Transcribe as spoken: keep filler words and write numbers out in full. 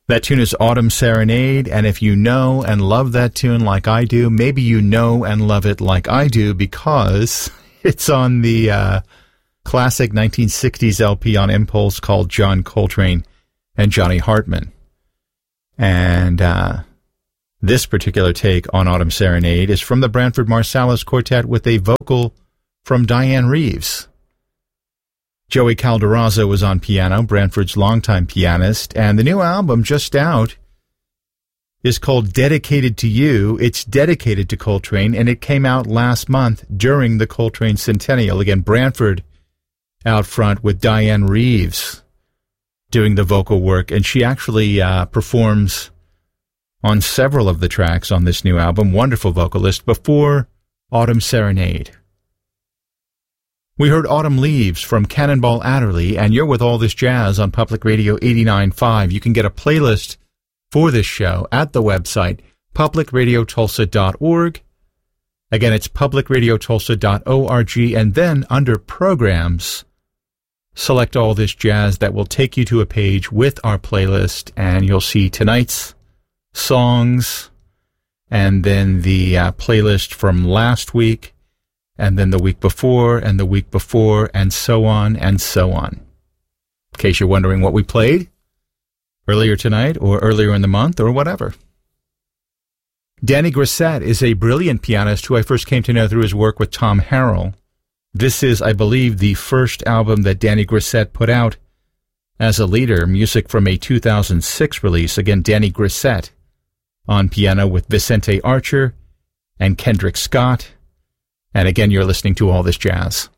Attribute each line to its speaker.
Speaker 1: That tune is Autumn Serenade, and if you know and love that tune like I do, maybe you know and love it like I do because it's on the uh, classic nineteen sixties L P on Impulse called John Coltrane and Johnny Hartman. And uh, this particular take on Autumn Serenade is from the Branford Marsalis Quartet with a vocal from Diane Reeves. Joey Calderazzo was on piano, Branford's longtime pianist, and the new album just out is called Dedicated to You. It's dedicated to Coltrane, and it came out last month during the Coltrane Centennial. Again, Branford out front with Diane Reeves doing the vocal work, and she actually uh, performs on several of the tracks on this new album. Wonderful vocalist before Autumn Serenade. We heard Autumn Leaves from Cannonball Adderley, and you're with All This Jazz on Public Radio eighty-nine point five. You can get a playlist for this show at the website, public radio tulsa dot org. Again, it's public radio tulsa dot org, and then under Programs, select All This Jazz. That will take you to a page with our playlist, and you'll see tonight's songs, and then the uh, playlist from last week, and then the week before, and the week before, and so on, and so on. In case you're wondering what we played earlier tonight, or earlier in the month, or whatever. Danny Grissett is a brilliant pianist who I first came to know through his work with Tom Harrell. This is, I believe, the first album that Danny Grissett put out as a leader, music from a two thousand six release. Again, Danny Grissett on piano with Vicente Archer and Kendrick Scott. And again, you're listening to All This Jazz.